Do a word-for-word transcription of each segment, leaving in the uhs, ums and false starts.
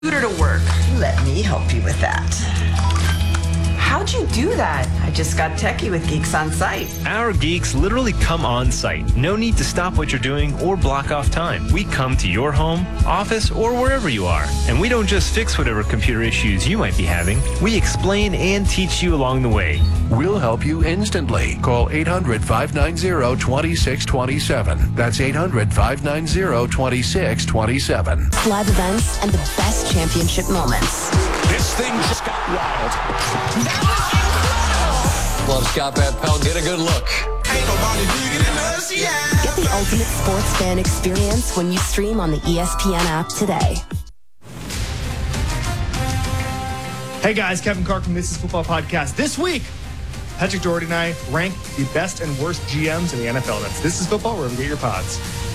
Scooter to work. Let me help you with that. How'd you do that? I just got techie with Geeks on Site. Our geeks literally come on site. No need to stop what you're doing or block off time. We come to your home, office, or wherever you are. And we don't just fix whatever computer issues you might be having. We explain and teach you along the way. We'll help you instantly. Call eight hundred, five nine zero, two six two seven. That's eight hundred, five nine zero, two six two seven. Live events and the best championship moments. This thing just got wild. That was incredible. Love Scott Van Pelt. Get a good look. Ain't nobody bigger than us, yeah. Get the ultimate sports fan experience when you stream on the E S P N app today. Hey guys, Kevin Clark from This Is Football Podcast. This week, Patrick Doherty and I rank the best and worst G Ms in the N F L. That's This Is Football, wherever you get your pods.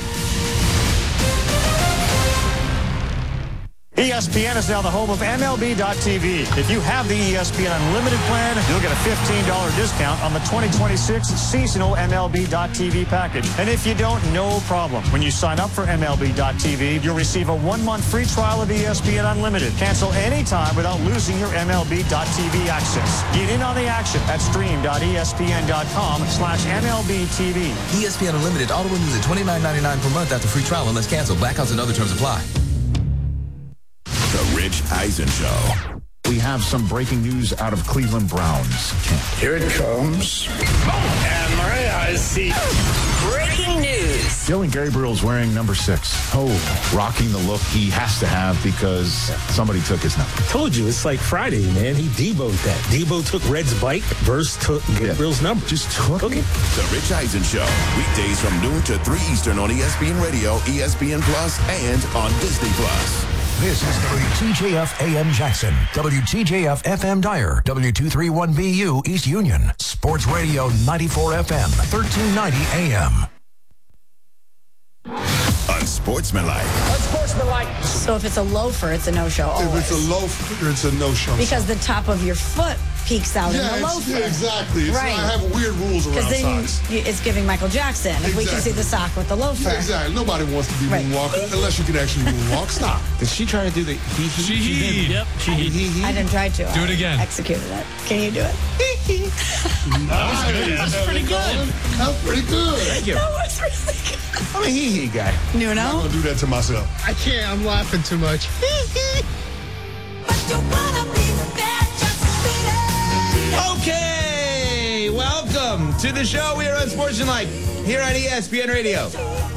E S P N is now the home of M L B dot T V. If you have the E S P N Unlimited plan, you'll get a fifteen dollars discount on the twenty twenty-six seasonal M L B dot T V package. And if you don't, no problem. When you sign up for M L B dot T V, you'll receive a one-month free trial of E S P N Unlimited. Cancel anytime without losing your M L B dot T V access. Get in on the action at stream dot E S P N dot com slash M L B T V. E S P N Unlimited auto renews at twenty-nine ninety-nine per month after free trial unless canceled. Blackouts and other terms apply. The Rich Eisen Show. We have some breaking news out of Cleveland Browns camp. Here it comes. Oh, and Maria, I see. Breaking news. Dylan Gabriel's wearing number six. Oh, rocking the look he has to have because somebody took his number. Told you, it's like Friday, man. He Debo'd that. Debo took Red's bike. Verse took Gabriel's yeah. number. Just took okay. it. The Rich Eisen Show. Weekdays from noon to three Eastern on E S P N Radio, E S P N Plus, and on Disney Plus. This is W T J F A M Jackson, W T J F F M Dyer, W two thirty-one B U East Union, Sports Radio ninety-four F M, thirteen ninety A M. Unsportsmanlike. Unsportsmanlike. So if it's a loafer, it's a no-show always. If it's a loafer, it's a no-show. Because the top of your foot peeks out yeah, in the loafer. Yeah, exactly. It's right. I have weird rules around then size. You, it's giving Michael Jackson. If exactly. we can see the sock with the loafer. Yeah, exactly. Nobody wants to be right. moonwalking unless you can actually moonwalk. Stop. Did she try to do the he he? She he. Yep. She he. he, he. I didn't try to. Do I it again. Executed it. Can you do it? That was good. That's pretty good. That's pretty good. Thank you. That was really good. I'm a hee hee guy. Nuno? I'm not going to do that to myself. I can't. I'm laughing too much. Okay, welcome to the show. We are Unsportsmanlike here on E S P N Radio.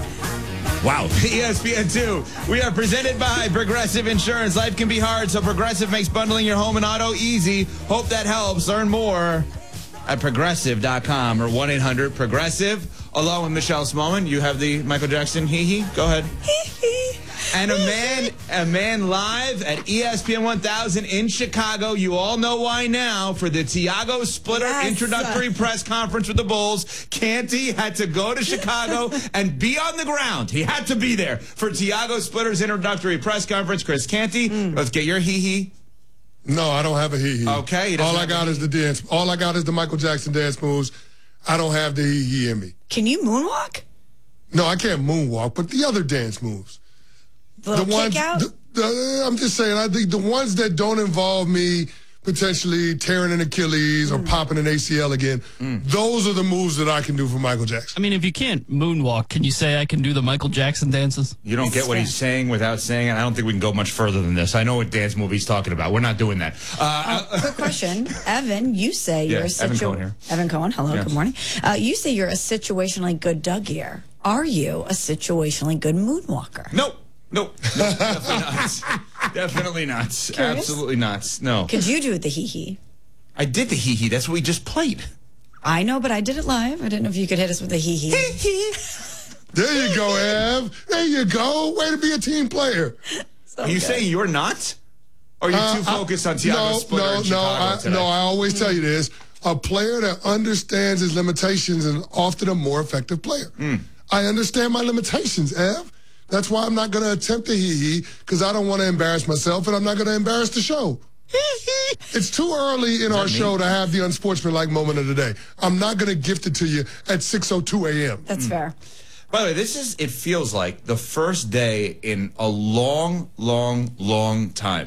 Wow, E S P N two. We are presented by Progressive Insurance. Life can be hard, so Progressive makes bundling your home and auto easy. Hope that helps. Learn more at progressive dot com or one eight hundred progressive. Along with Michelle Smallman, you have the Michael Jackson hee-hee. Go ahead. And a man, a man live at E S P N one thousand in Chicago. You all know why now. For the Tiago Splitter yes. introductory press conference with the Bulls, Canty had to go to Chicago and be on the ground. He had to be there for Tiago Splitter's introductory press conference. Chris Canty, mm. let's get your hee-hee. No, I don't have a hee-hee. Okay. All I got is the dance. All I got is the Michael Jackson dance moves. I don't have the hee-hee in me. Can you moonwalk? No, I can't moonwalk, but the other dance moves. The, the ones, kick out? The, the, I'm just saying, I think the ones that don't involve me potentially tearing an Achilles mm. or popping an A C L again, mm. those are the moves that I can do for Michael Jackson. I mean, if you can't moonwalk, can you say I can do the Michael Jackson dances? You don't get what he's saying without saying it. I don't think we can go much further than this. I know what dance move he's talking about. We're not doing that. Uh, uh, quick question. Evan, you say yeah, you're a situ- Evan Cohen here. Evan Cohen, hello, yes. good morning. Uh, you say you're a situationally good Doug here. Are you a situationally good moonwalker? No. No, no, definitely not. Definitely not. Curious? Absolutely not. No. Could you do the hee-hee? I did the hee-hee. That's what we just played. I know, but I did it live. I didn't know if you could hit us with the hee-hee. Hee-hee. There you go, Ev. There you go. Way to be a team player. So are you good. saying you're not? Or are you uh, too focused I, on Tiago no, Splitter no, in Chicago no, I, today? no, I always tell you this. A player that understands his limitations is often a more effective player. Mm. I understand my limitations, Ev. That's why I'm not going to attempt a hee-hee, because I don't want to embarrass myself, and I'm not going to embarrass the show. It's too early in our me? show to have the unsportsmanlike moment of the day. I'm not going to gift it to you at six oh two a.m. That's mm. fair. By the way, this is, it feels like the first day in a long, long, long time